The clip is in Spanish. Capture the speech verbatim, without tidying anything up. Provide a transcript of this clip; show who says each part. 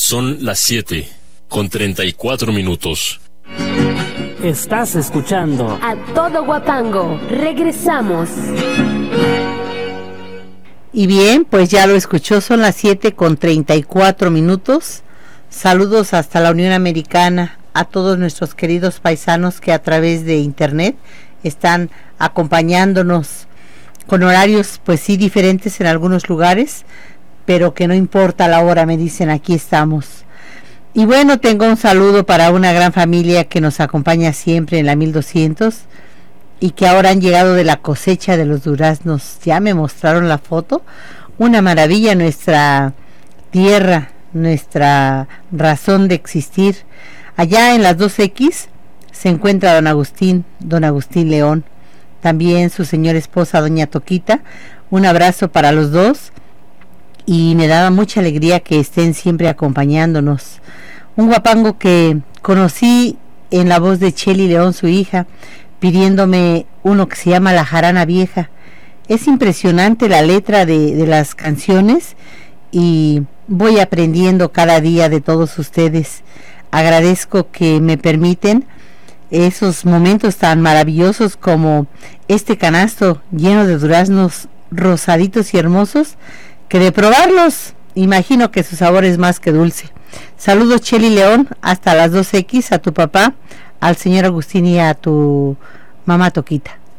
Speaker 1: Son las siete con treinta y cuatro minutos.
Speaker 2: Estás escuchando
Speaker 3: A Todo Huapango. Regresamos.
Speaker 4: Y bien, pues ya lo escuchó, son las siete con treinta y cuatro minutos. Saludos hasta la Unión Americana a todos nuestros queridos paisanos que a través de internet están acompañándonos con horarios pues sí diferentes en algunos lugares, pero que no importa la hora, me dicen, aquí estamos. Y bueno, tengo un saludo para una gran familia que nos acompaña siempre en la mil doscientos y que ahora han llegado de la cosecha de los duraznos. Ya me mostraron la foto, una maravilla nuestra tierra, nuestra razón de existir. Allá en las dos equis se encuentra don Agustín, don Agustín León, también su señora esposa doña Toquita. Un abrazo para los dos y me daba mucha alegría que estén siempre acompañándonos. Un huapango que conocí en la voz de Cheli León, su hija, pidiéndome uno que se llama La Jarana Vieja. Es impresionante la letra de, de las canciones y voy aprendiendo cada día de todos ustedes. Agradezco que me permiten esos momentos tan maravillosos como este canasto lleno de duraznos rosaditos y hermosos, que de probarlos imagino que su sabor es más que dulce. Saludos Cheli León hasta las dos equis, a tu papá, al señor Agustín y a tu mamá Toquita.